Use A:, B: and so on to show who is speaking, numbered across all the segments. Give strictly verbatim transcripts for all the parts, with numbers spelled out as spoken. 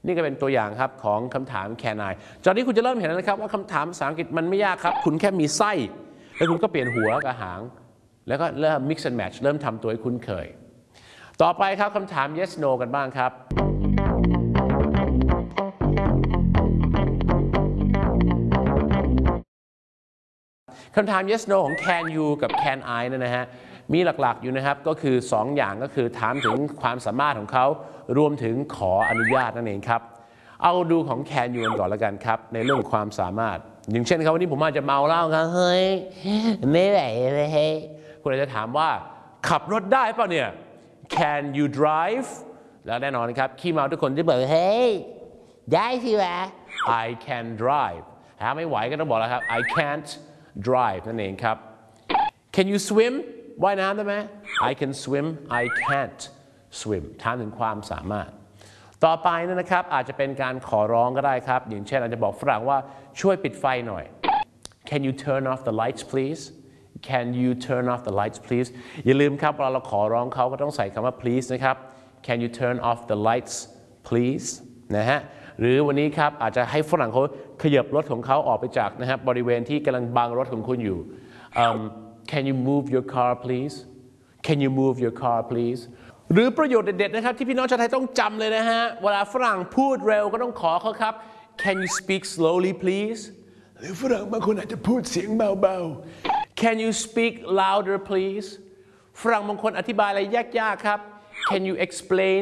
A: นี่ก็เป็นตัวอย่างครับของคำถาม can I ตอนนี้คุณจะเริ่มเห็นแล้วนะครับว่าคำถามภาษาอังกฤษมันไม่ยากครับคุณแค่มีไส้แล้วคุณก็เปลี่ยนหัวกับหางแล้วก็เริ่ม mix and match เริ่มทำตัวให้คุ้นเคยต่อไปครับคำถาม yes no กันบ้างครับคำถาม yes no ของ can you กับ can I เนี่ยนะฮะมีหลักๆอยู่นะครับก็คือสองอย่างก็คือถามถึงความสามารถของเขารวมถึงขออนุญาตนั่นเองครับเอาดูของ can you ก่อนแล้วกันครับในเรื่องความสามารถอย่างเช่นครับวันนี้ผมอาจจะเมาเหล้าครับเฮ้ยไม่ไหวเลยเฮ้ยคุณอาจจะถามว่าขับรถได้เปล่าเนี่ย can you drive แล้วแน่นอนครับขี้เมาทุกคนจะบอกเฮ้ยได้สิวะ I can drive หาไม่ไหวก็ต้องบอกแล้วครับ I can't drive นั่นเองครับ can you swim ว่ายน้ำได้ไหม I can swim I can't swim ถามถึงความสามารถต่อไปนะครับอาจจะเป็นการขอร้องก็ได้ครับอย่างเช่นอาจจะบอกฝรั่งว่าช่วยปิดไฟหน่อย can you turn off the lights please can you turn off the lights please อย่าลืมครับเวลาเราขอร้องเขาก็ต้องใส่คำว่า please นะครับ can you turn off the lights please นะฮะหรือวันนี้ครับอาจจะให้ฝรั่งเขาขยับรถของเขาออกไปจากนะครับบริเวณที่กำลังบังรถของคุณอยู่ um, can you move your car please can you move your car please หรือประโยชน์เด็ดๆนะครับที่พี่น้องชาวไทยต้องจำเลยนะฮะเวลาฝรั่งพูดเร็วก็ต้องขอเขาครับ can you speak slowly please หรือฝรั่งบางคนอาจจะพูดเสียงเบาๆ can you speak louder please ฝรั่งบางคนอธิบายอะไรยากๆครับ can you explain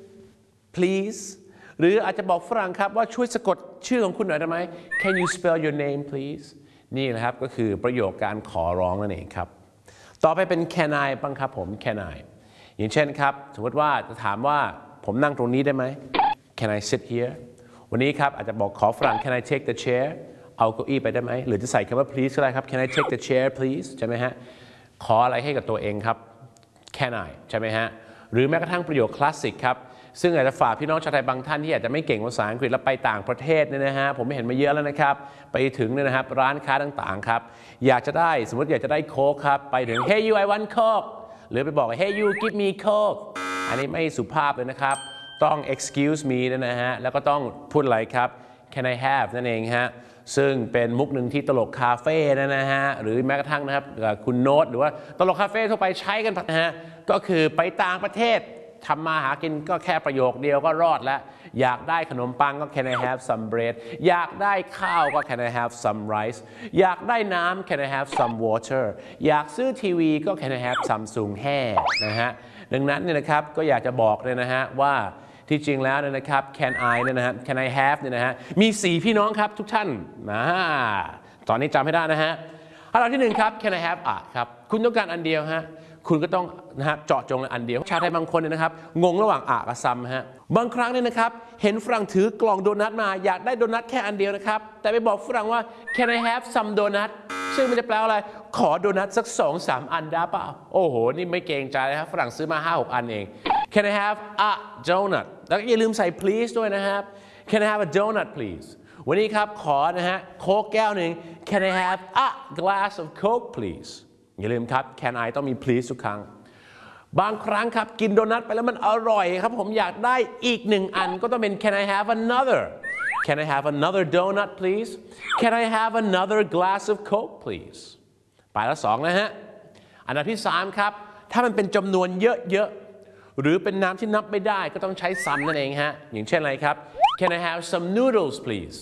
A: please หรืออาจจะบอกฝรั่งครับว่าช่วยสะกดชื่อของคุณหน่อยได้ไหม can you spell your name please นี่นะครับก็คือประโยคการขอร้องนั่นเองครับต่อไปเป็น can I บ้างครับผม can I อย่างเช่นครับสมมติว่าจะถามว่าผมนั่งตรงนี้ได้ไหม can I sit here วันนี้ครับอาจจะบอกขอฝรั่ง can I take the chair เอาเก้าอี้ไปได้ไหมหรือจะใส่คำว่า please ก็ได้ครับ can I take the chair please ใช่ไหมฮะขออะไรให้กับตัวเองครับ can I ใช่ไหมฮะหรือแม้กระทั่งประโยคคลาสสิกครับซึ่งอาจจะฝากพี่น้องชาวไทยบางท่านที่อาจจะไม่เก่งภาษาอังกฤษแล้วไปต่างประเทศเนี่ยนะฮะผมเห็นมาเยอะแล้วนะครับไปถึงเนี่ยนะครับร้านค้าต่างๆครับอยากจะได้สมมติอยากจะได้โค้กครับไปถึง Hey you I want Coke หรือไปบอก Hey you give me Coke อันนี้ไม่สุภาพเลยนะครับต้อง excuse me นะฮะแล้วก็ต้องพูดอะไรครับ Can I have นั่นเองฮะซึ่งเป็นมุกหนึ่งที่ตลกคาเฟ่นะฮะหรือแม้กระทั่งนะครับคุณโน้ตหรือว่าตลกคาเฟ่ทั่วไปใช้กันนะฮะก็คือไปต่างประเทศทำมาหากินก็แค่ประโยคเดียวก็รอดแล้วอยากได้ขนมปังก็ Can I have some bread อยากได้ข้าวก็ Can I have some rice อยากได้น้ำ Can I have some water อยากซื้อทีวีก็ Can I have Samsung hair นะฮะดังนั้นเนี่ยนะครับก็อยากจะบอกเลยนะฮะว่าที่จริงแล้วเนี่ยนะครับ Can I เนี่ยนะฮะ Can I have เนี่ยนะฮะมีสี่พี่น้องครับทุกท่านนะตอนนี้จำให้ได้นะฮะอันดับที่หนึ่งครับ Can I have a ครับคุณต้องการอันเดียวฮะคุณก็ต้องนะฮะเจาะจงอันเดียวชาวไทยบางคนเนี่ยนะครับงงระหว่างอะกับซัมฮะบางครั้งเนี่ยนะครับเห็นฝรั่งถือกล่องโดนัทมาอยากได้โดนัทแค่อันเดียวนะครับแต่ไปบอกฝรั่งว่า Can I have some donut ซึ่งมันจะแปลว่าอะไรขอโดนัทสัก สองสาม อันได้เปล่าโอ้โหนี่ไม่เกรงใจเลยครับฝรั่งซื้อมา ห้าหก อันเอง Can I have a donut แล้วอย่าลืมใส่ please ด้วยนะครับ Can I have a donut please วันนี้ครับขอนะฮะโค้กแก้วหนึ่ง Can I have a glass of Coke please อย่าลืมครับ Can I ต้องมี please ทุกครั้งบางครั้งครับกินโดนัทไปแล้วมันอร่อยครับผมอยากได้อีกหนึ่งอันก็ต้องเป็น Can I have another Can I have another donut please Can I have another glass of Coke please ไปละสองนะฮะอันดับที่สามครับถ้ามันเป็นจำนวนเยอะๆหรือเป็นน้ำที่นับไม่ได้ก็ต้องใช้ซ้ำนั่นเองฮะอย่างเช่นอะไรครับ Can I have some noodles please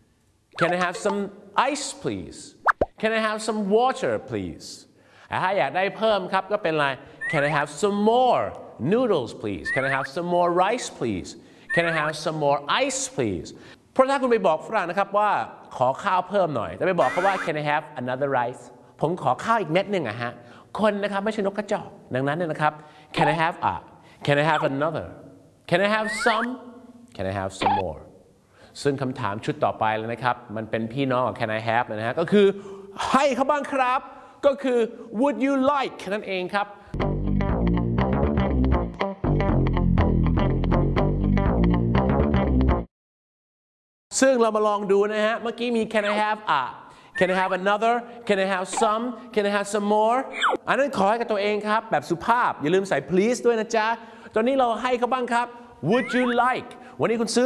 A: Can I have some ice please Can I have some water please ถ้าอยากได้เพิ่มครับก็เป็นอะไร Can I have some more noodles please Can I have some more rice please Can I have some more ice please เพราะถ้าคุณไปบอกฝรั่งนะครับว่าขอข้าวเพิ่มหน่อยแต่ไปบอกเขาว่า Can I have another rice ผมขอข้าวอีกเม็ดหนึ่งอะฮะคนนะครับไม่ใช่นกกระจอกดังนั้นเนี่ยนะครับ Can I have a Can I have another Can I have some Can I have some more ซึ่งคำถามชุดต่อไปเลยนะครับมันเป็นพี่น้องกับ Can I have นะฮะก็คือให้เขาบ้างครับก็คือ would you like นั่นเองครับซึ่งเรามาลองดูนะฮะเมื่อกี้มี Can I have a Can I have another Can I have some Can I have some more อันนั้นขอให้กับตัวเองครับแบบสุภาพอย่าลืมใส่ please ด้วยนะจ๊ะตอนนี้เราให้เขาบ้างครับ would you like วันนี้คุณซื้อ